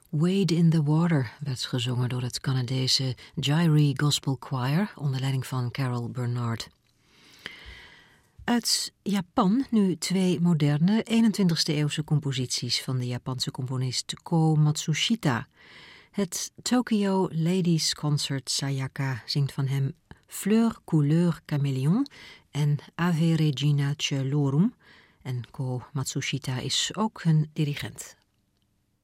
Wade in the Water werd gezongen door het Canadese Gyri Gospel Choir onder leiding van Carol Bernard. Uit Japan nu 2 moderne 21e-eeuwse composities van de Japanse componist Ko Matsushita. Het Tokyo Ladies Concert Sayaka zingt van hem Fleur Couleur Caméléon en Ave Regina Celorum. En Ko Matsushita is ook hun dirigent.